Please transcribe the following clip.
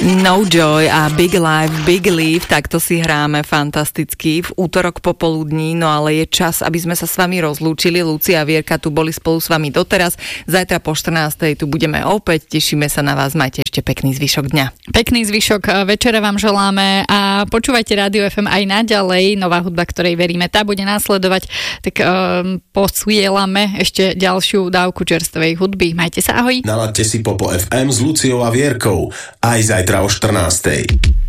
No Joy a Big Life, Big Leave, takto si hráme fantasticky v útorok popoludní, no ale je čas, aby sme sa s vami rozlúčili. Lucia a Vierka tu boli spolu s vami doteraz. Zajtra po 14:00 tu budeme opäť, tešíme sa na vás, majte ešte pekný zvyšok dňa. Pekný zvyšok večera vám želáme a počúvajte Rádio FM aj naďalej. Nová hudba, ktorej veríme, tá bude následovať, tak posvielame ešte ďalšiu dávku čerstvej hudby. Majte sa, ahoj. Nalaďte si Popo FM s Luciou a Vierkou aj zajtra o 14:00.